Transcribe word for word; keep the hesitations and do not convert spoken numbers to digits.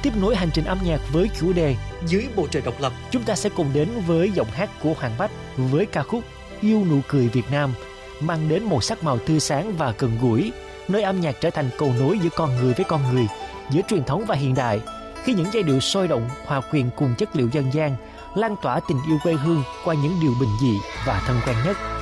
Tiếp nối hành trình âm nhạc với chủ đề Dưới bầu trời độc lập, chúng ta sẽ cùng đến với giọng hát của Hoàng Bách với ca khúc Yêu nụ cười Việt Nam, mang đến một sắc màu tươi sáng và gần gũi, nơi âm nhạc trở thành cầu nối giữa con người với con người, giữa truyền thống và hiện đại, khi những giai điệu sôi động hòa quyện cùng chất liệu dân gian, lan tỏa tình yêu quê hương qua những điều bình dị và thân quen nhất.